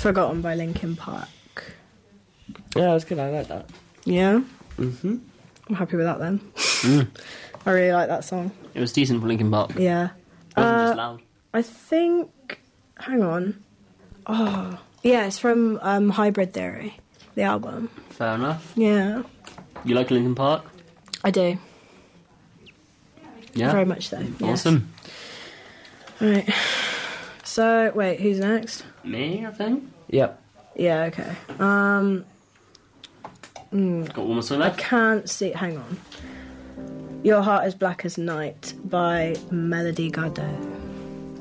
Forgotten by Linkin Park. Yeah, it was good. I like that. Yeah? Mm-hmm. I'm happy with that then. I really like that song. It was decent for Linkin Park. Yeah. It wasn't just loud. I think... Hang on. Oh, yeah, it's from Hybrid Theory, the album. Fair enough. Yeah. You like Linkin Park? I do. Yeah. Very much so. Yes. Awesome. Right. So, wait, who's next? Me, I think. Yep. Yeah, okay. Got one more song I left. can't see... Hang on. Your Heart is Black as Night by Melody Gardot.